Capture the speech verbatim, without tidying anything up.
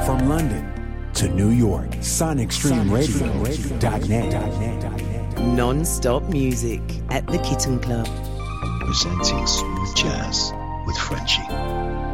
From London to New York, sonic stream radio dot net. Non-stop music at the Kitten Club. Presenting smooth jazz with Frenchie.